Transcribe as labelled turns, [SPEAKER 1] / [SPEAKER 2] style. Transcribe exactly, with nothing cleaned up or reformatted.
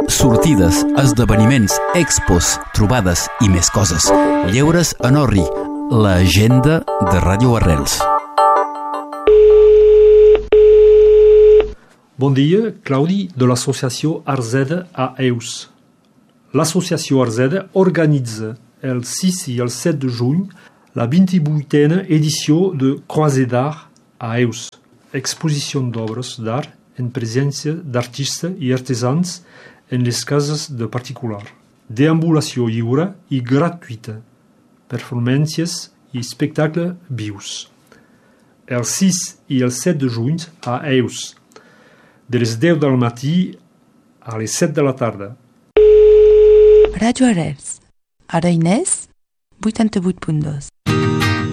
[SPEAKER 1] sortides, esdeveniments, expos, trobades i més coses. Lleures en Orri, l'agenda de Ràdio Arrels.
[SPEAKER 2] Bon dia, Claudi de l'associació Arzeda a Eus. L'associació Arzeda organitza el sis i el set de juny la vint-i-vuitena edició de Croisée d'Art a Eus, exposició d'obres d'art en presència d'artistes i artesans en les cases de particular. Deambulació lliure i gratuïta, performàncies i espectacles vius. El sis i el set de juny a Eus, de les deu del matí a les set de la tarda.
[SPEAKER 3] Ràdio Arrels, Ara Inès, vuitanta-vuit punt dos.